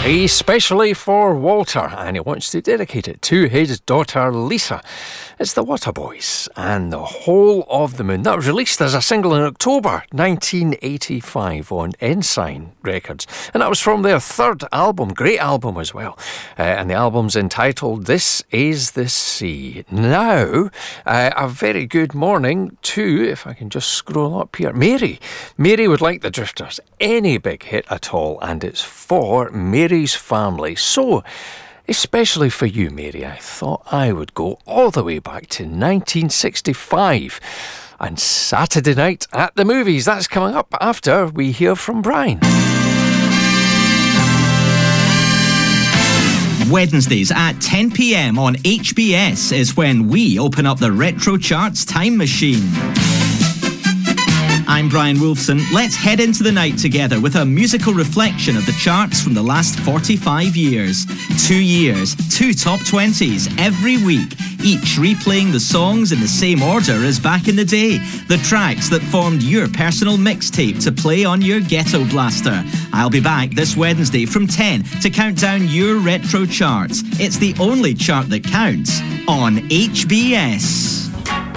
Especially for Walter, and he wants to dedicate it to his daughter Lisa. It's the Waterboys and The Whole of the Moon. That was released as a single in October 1985 on Ensign Records, and that was from their third album, great album as well, and the album's entitled This Is the Sea. Now, a very good morning to, if I can just scroll up here, Mary. Mary would like the Drifters, any big hit at all, and it's for Mary's family. So, especially for you, Mary, I thought I would go all the way back to 1965 and Saturday Night at the Movies. That's coming up after we hear from Brian. Wednesdays at 10 p.m. on HBS is when we open up the Retro Charts time machine. I'm Brian Wolfson. Let's head into the night together with a musical reflection of the charts from the last 45 years. 2 years, 2 top 20s every week, each replaying the songs in the same order as back in the day. The tracks that formed your personal mixtape to play on your Ghetto Blaster. I'll be back this Wednesday from 10 to count down your retro charts. It's the only chart that counts on HBS.